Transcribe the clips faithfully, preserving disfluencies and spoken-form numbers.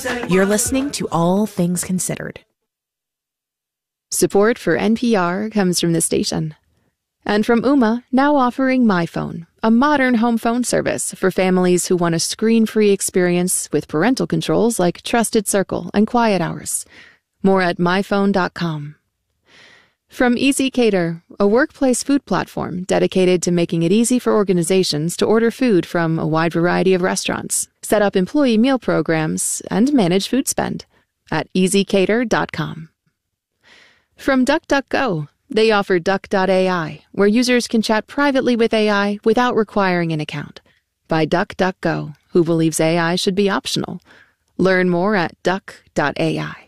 You're listening to All Things Considered. Support for N P R comes from this station. And from Ooma, now offering MyPhone, a modern home phone service for families who want a screen-free experience with parental controls like Trusted Circle and Quiet Hours. More at my phone dot com. From Easy Cater, a workplace food platform dedicated to making it easy for organizations to order food from a wide variety of restaurants, set up employee meal programs, and manage food spend at easy cater dot com. From DuckDuckGo, they offer Duck dot A I, where users can chat privately with A I without requiring an account. By DuckDuckGo, who believes A I should be optional. Learn more at duck dot A I.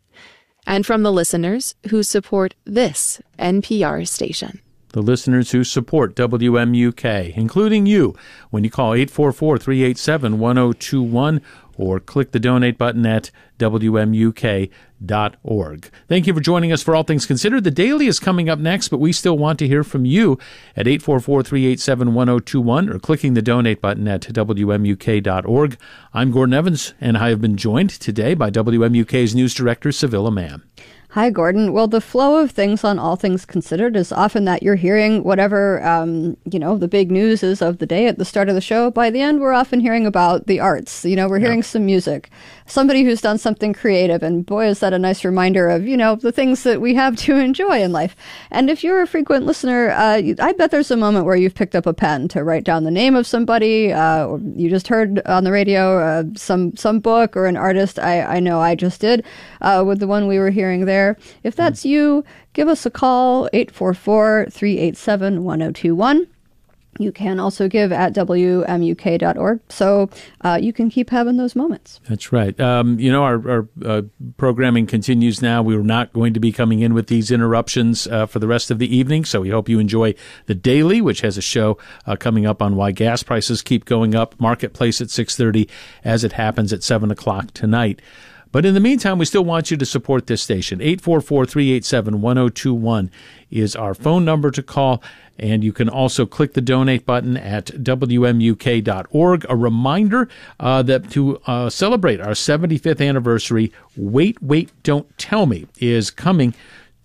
And from the listeners who support this N P R station. The listeners who support W M U K, including you, when you call eight four four, three eight seven, one zero two one or click the donate button at W M U K dot org. Thank you for joining us for All Things Considered. The Daily is coming up next, but we still want to hear from you at eight four four, three eight seven, one zero two one or clicking the donate button at W M U K dot org. I'm Gordon Evans, and I have been joined today by W M U K's news director, Sevilla Mann. Hi, Gordon. Well, the flow of things on All Things Considered is often that you're hearing whatever, um, you know, the big news is of the day at the start of the show. By the end, we're often hearing about the arts. You know, we're hearing yeah. some music, somebody who's done something creative. And boy, is that a nice reminder of, you know, the things that we have to enjoy in life. And if you're a frequent listener, uh, I bet there's a moment where you've picked up a pen to write down the name of somebody, uh, or you just heard on the radio uh, some some book or an artist. I, I know I just did uh, with the one we were hearing there. If that's you, give us a call, eight four four, three eight seven, one zero two one. You can also give at W M U K dot org, so uh, you can keep having those moments. That's right. Um, you know, our, our uh, programming continues now. We're not going to be coming in with these interruptions uh, for the rest of the evening, so we hope you enjoy The Daily, which has a show uh, coming up on why gas prices keep going up, Marketplace at six thirty, as it happens at seven o'clock tonight. But in the meantime, we still want you to support this station. eight four four, three eight seven, one zero two one is our phone number to call, and you can also click the donate button at W M U K dot org. A reminder uh, that to uh, celebrate our seventy-fifth anniversary, Wait, Wait, Don't Tell Me is coming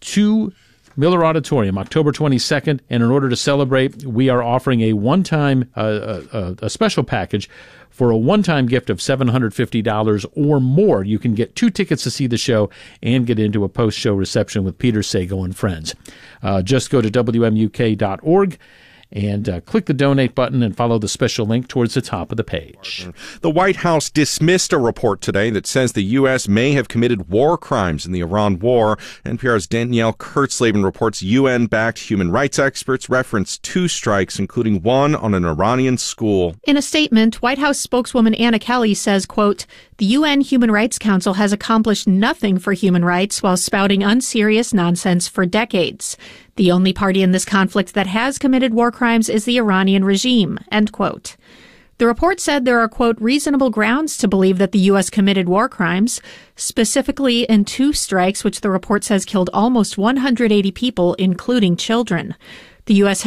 to Miller Auditorium, October twenty-second, and in order to celebrate, we are offering a one-time, uh, a, a special package for a one-time gift of seven hundred fifty dollars or more. You can get two tickets to see the show and get into a post-show reception with Peter Sago and friends. Uh, just go to W M U K dot org and uh, click the donate button and follow the special link towards the top of the page. The White House dismissed a report today that says the U S may have committed war crimes in the Iran war. N P R's Danielle Kurtzleben reports U N-backed human rights experts referenced two strikes, including one on an Iranian school. In a statement, White House spokeswoman Anna Kelly says, quote, "The U N Human Rights Council has accomplished nothing for human rights while spouting unserious nonsense for decades. The only party in this conflict that has committed war crimes is the Iranian regime," end quote. The report said there are, quote, "reasonable grounds to believe that the U S committed war crimes, specifically in two strikes, which the report says killed almost one hundred eighty people, including children. The U S